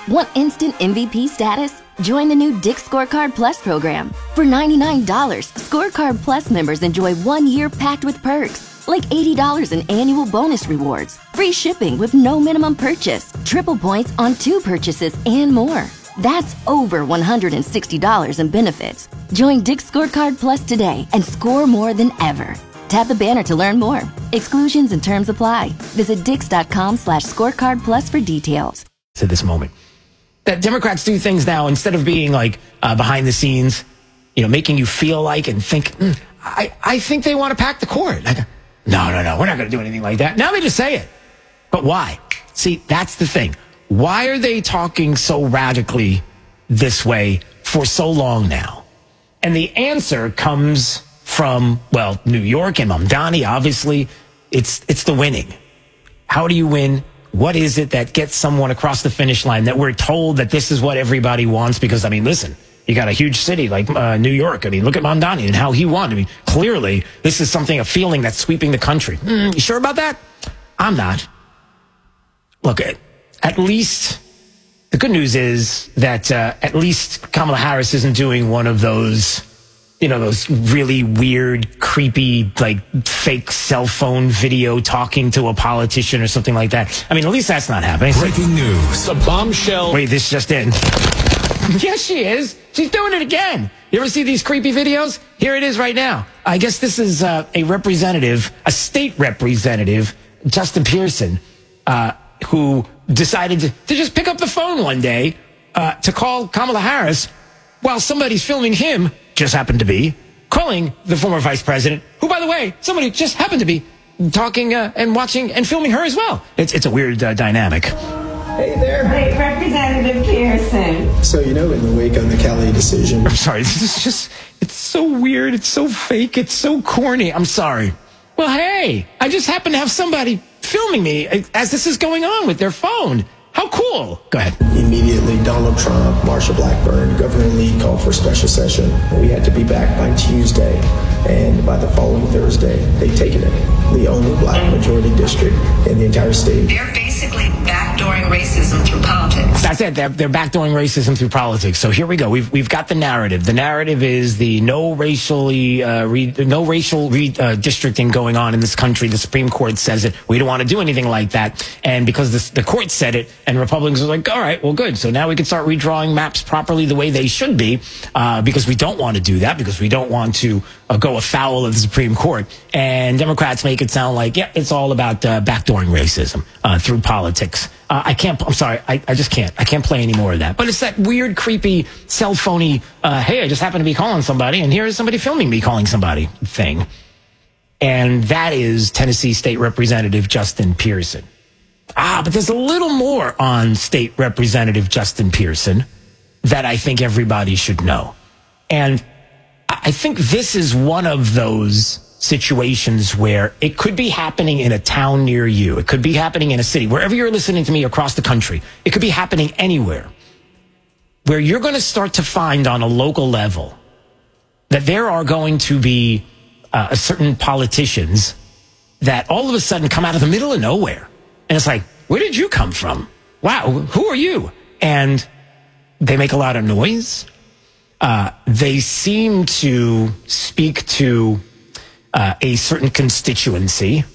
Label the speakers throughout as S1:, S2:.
S1: Want instant MVP status? Join the new Dick's Scorecard Plus program. For $99, Scorecard Plus members enjoy 1 year packed with perks, like $80 in annual bonus rewards, free shipping with no minimum purchase, triple points on 2 purchases, and more. That's over $160 in benefits. Join Dick's Scorecard Plus today and score more than ever. Tap the banner to learn more. Exclusions and terms apply. Visit dix.com/scorecard plus for details.
S2: To this moment, that Democrats do things now instead of being like behind the scenes, making you feel like and think, I think they want to pack the court. Like, no, we're not going to do anything like that. Now they just say it. But why? See, that's the thing. Why are they talking so radically this way for so long now? And the answer comes from, New York and Mamdani, obviously. It's the winning. How do you win? What is it that gets someone across the finish line that we're told that this is what everybody wants? Because, listen, you got a huge city like New York. Look at Mamdani and how he won. Clearly, this is a feeling that's sweeping the country. You sure about that? I'm not. Look, at least the good news is that at least Kamala Harris isn't doing one of those, those really weird, creepy, fake cell phone video talking to a politician or something like that. At least that's not happening.
S3: Breaking news. A bombshell.
S2: Wait, this just in. Yes, she is. She's doing it again. You ever see these creepy videos? Here it is right now. I guess this is a state representative, Justin Pearson, who decided to just pick up the phone one day to call Kamala Harris while somebody's filming him, just happened to be calling the former vice president, who, by the way, somebody just happened to be talking and watching and filming her as well. It's a weird dynamic.
S4: Hey there.
S5: Hey, Representative Pearson.
S4: So, in the wake of the Kelly decision.
S2: I'm sorry, this is just, it's so weird, it's so fake, it's so corny. I'm sorry. Well, hey, I just happen to have somebody filming me as this is going on with their phone. How cool. Go ahead.
S4: Immediately, Donald Trump, Marsha Blackburn, Governor Lee called for a special session. We had to be back by Tuesday, and by the following Thursday, they've taken it. The only black majority district in the entire state.
S6: They're basically backdooring racism through politics.
S2: That's it. They're backdooring racism through politics. So here we go. We've got the narrative. The narrative is the no racial redistricting going on in this country. The Supreme Court says it. We don't want to do anything like that. And because the court said it, and Republicans are like, all right, well, good. So now we can start redrawing maps properly the way they should be, because we don't want to do that, because we don't want to go afoul of the Supreme Court. And Democrats make it sound like, it's all about backdooring racism through politics. I just can't. I can't play any more of that. But it's that weird, creepy, cell phony, hey, I just happen to be calling somebody, and here's somebody filming me calling somebody thing. And that is Tennessee State Representative Justin Pearson. But there's a little more on State Representative Justin Pearson that I think everybody should know. And I think this is one of those situations where it could be happening in a town near you. It could be happening in a city, wherever you're listening to me across the country. It could be happening anywhere where you're going to start to find on a local level that there are going to be certain politicians that all of a sudden come out of the middle of nowhere. And it's like, where did you come from? Wow, who are you? And they make a lot of noise. They seem to speak to a certain constituency.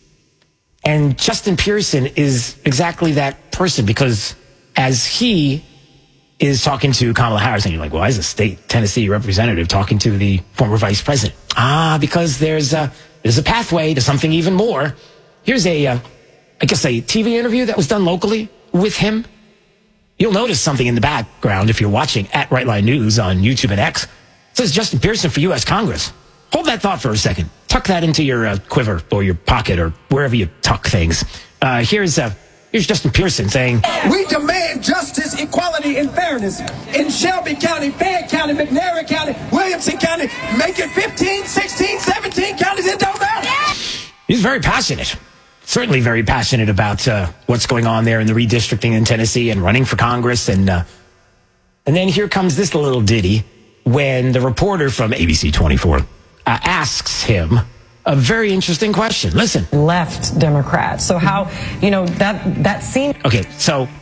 S2: And Justin Pearson is exactly that person, because as he is talking to Kamala Harris, and you're like, well, as a state Tennessee representative talking to the former vice president. Because there's a pathway to something even more. Here's a TV interview that was done locally with him. You'll notice something in the background if you're watching at Right Line News on YouTube and X. It says Justin Pearson for U.S. Congress. Hold that thought for a second. Tuck that into your quiver or your pocket or wherever you tuck things. Here's Justin Pearson saying,
S7: we demand justice, equality, and fairness in Shelby County, Fayette County, McNair County, Williamson County. Make it 15, 16, 17 counties. It don't matter.
S2: He's very passionate. Certainly very passionate about what's going on there in the redistricting in Tennessee and running for Congress. And then here comes this little ditty when the reporter from ABC 24 asks him a very interesting question. Listen.
S8: Left Democrats. So how, that seemed...
S2: Okay, so